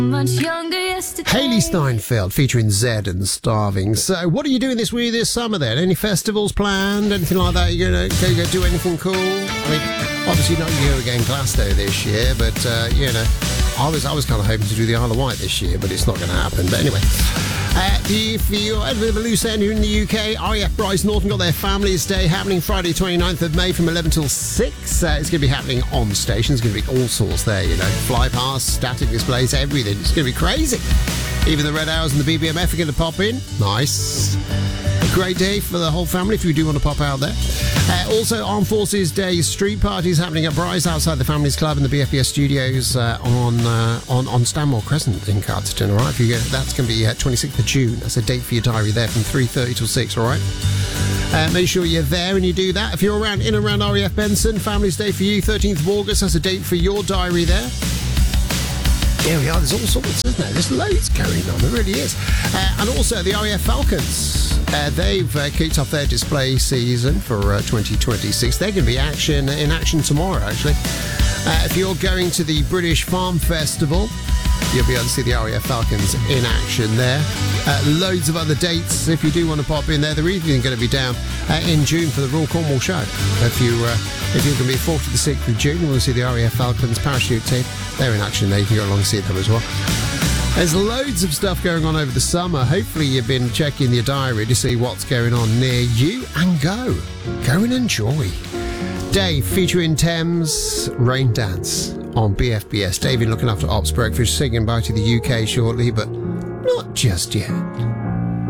Much younger yesterday. Hayley Steinfeld featuring Zed and Starving. So, what are you doing this summer then? Any festivals planned? Anything like that? You gonna go do anything cool? I mean, obviously not you again Glasgow this year, but I was kind of hoping to do the Isle of Wight this year, but it's not going to happen. But anyway, if you're at a bit of a loose end, you're in the UK, RAF Bryce Norton got their Families Day happening Friday 29th of May from 11 till 6. It's going to be happening on station. There's going to be all sorts there, fly past, static displays, everything. It's going to be crazy. Even the Red Hours and the BBMF are going to pop in. Nice. A great day for the whole family if you do want to pop out there. Also, Armed Forces Day street parties happening at Bryce outside the Families Club and the BFBS studios on Stanmore Crescent in Carterton, all right? That's going to be 26th of June. That's a date for your diary there from 3:30 till 6, all right? Make sure you're there when you do that. If you're in and around RAF Benson, Families Day for you, 13th of August. That's a date for your diary there. There we are. There's all sorts, isn't there? There's loads going on. There really is. And also the RAF Falcons. They've kicked off their display season for 2026. They're going to be in action tomorrow, actually. If you're going to the British Farm Festival, you'll be able to see the RAF Falcons in action there. Loads of other dates if you do want to pop in there. They're even going to be down in June for the Royal Cornwall Show. If you're going to be 4th to the 6th of June, you want to see the RAF Falcons parachute team. They're in action there. You can go along and see them as well. There's loads of stuff going on over the summer. Hopefully you've been checking your diary to see what's going on near you and go and enjoy. Dave featuring Thames, Rain Dance on BFBS. David looking after Ops Breakfast, saying goodbye to the UK shortly, but not just yet.